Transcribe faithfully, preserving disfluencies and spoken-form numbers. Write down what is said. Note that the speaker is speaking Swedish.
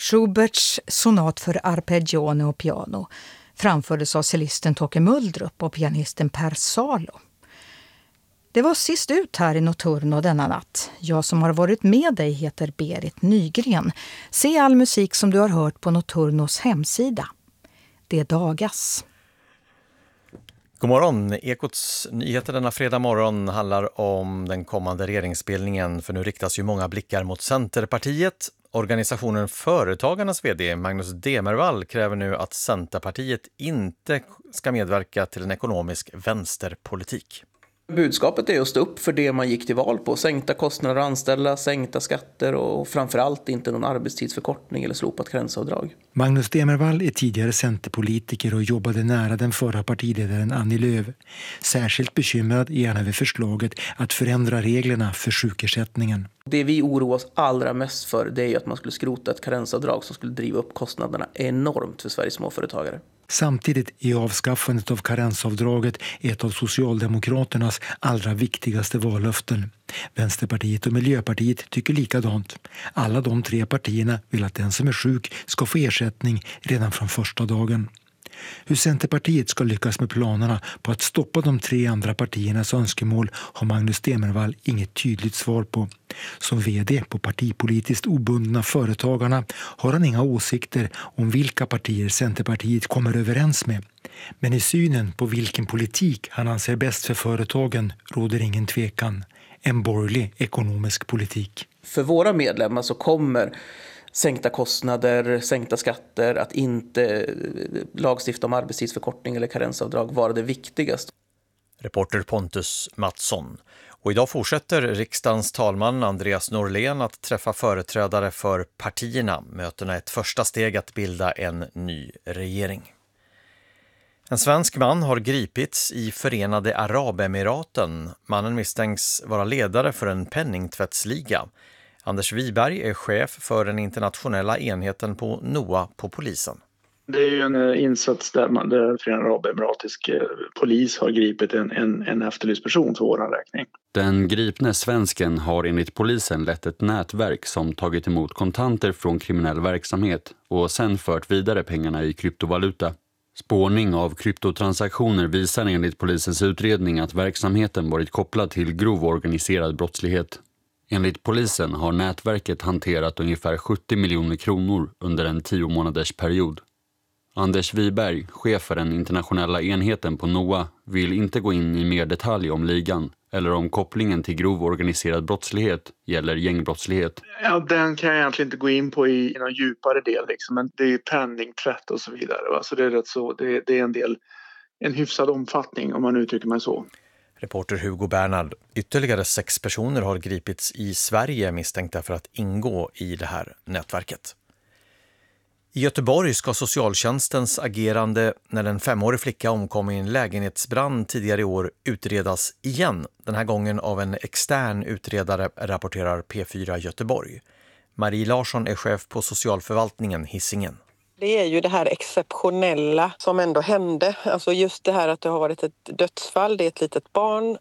Schuberts sonat för arpeggione och piano framfördes av cellisten Tocke Muldrup och pianisten Per Salo. Det var sist ut här i Notturno denna natt. Jag som har varit med dig heter Berit Nygren. Se all musik som du har hört på Notturnos hemsida. Det dagas. God morgon. Ekots nyheter denna fredag morgon handlar om den kommande regeringsbildningen, för nu riktas ju många blickar mot Centerpartiet. Organisationen Företagarnas vd Magnus Demervall kräver nu att Centerpartiet inte ska medverka till en ekonomisk vänsterpolitik. Budskapet är att stå upp för det man gick till val på. Sänkta kostnader att anställa, sänkta skatter och framförallt inte någon arbetstidsförkortning eller slopat gränsavdrag. Magnus Demervall är tidigare centerpolitiker och jobbade nära den förra partiledaren Annie Lööf. Särskilt bekymrad är han över förslaget att förändra reglerna för sjukersättningen. Det vi oroar oss allra mest för, det är att man skulle skrota ett karensavdrag som skulle driva upp kostnaderna enormt för Sveriges småföretagare. Samtidigt är avskaffandet av karensavdraget ett av Socialdemokraternas allra viktigaste vallöften. Vänsterpartiet och Miljöpartiet tycker likadant. Alla de tre partierna vill att den som är sjuk ska få ersättning redan från första dagen. Hur Centerpartiet ska lyckas med planerna på att stoppa de tre andra partiernas önskemål har Magnus Demervall inget tydligt svar på. Som vd på partipolitiskt obundna Företagarna har han inga åsikter om vilka partier Centerpartiet kommer överens med. Men i synen på vilken politik han anser bäst för företagen råder ingen tvekan. En borgerlig ekonomisk politik. För våra medlemmar så kommer sänkta kostnader, sänkta skatter, att inte lagstifta om arbetstidsförkortning eller karensavdrag vara det viktigaste. Reporter Pontus Mattsson. Och idag fortsätter riksdagens talman Andreas Norlén att träffa företrädare för partierna. Mötena är ett första steg att bilda en ny regering. En svensk man har gripits i Förenade Arabemiraten. Mannen misstänks vara ledare för en penningtvättsliga. Anders Wiberg är chef för den internationella enheten på NOA på polisen. Det är ju en insats där, man, där Förenade Arabemiratisk polis har gripit en, en, en efterlyst person för vår räkning. Den gripne svensken har enligt polisen lett ett nätverk som tagit emot kontanter från kriminell verksamhet och sen fört vidare pengarna i kryptovaluta. Spårning av kryptotransaktioner visar enligt polisens utredning att verksamheten varit kopplad till grov organiserad brottslighet. Enligt polisen har nätverket hanterat ungefär sjuttio miljoner kronor under en tio månaders period. Anders Wiberg, chef för den internationella enheten på NOA, vill inte gå in i mer detalj om ligan eller om kopplingen till grov organiserad brottslighet gäller gängbrottslighet. Ja, den kan jag egentligen inte gå in på i, i någon djupare del, liksom. Men det är penningtvätt och så vidare. Va? Så det är rätt så, det, det är en del, en hyfsad omfattning om man uttrycker mig så. Reporter Hugo Bernhard. Ytterligare sex personer har gripits i Sverige misstänkta för att ingå i det här nätverket. I Göteborg ska socialtjänstens agerande när en femårig flicka omkom i en lägenhetsbrand tidigare i år utredas igen. Den här gången av en extern utredare, rapporterar P fyra Göteborg. Marie Larsson är chef på socialförvaltningen Hisingen. Det är ju det här exceptionella som ändå hände. Alltså just det här att det har varit ett dödsfall, det är ett litet barn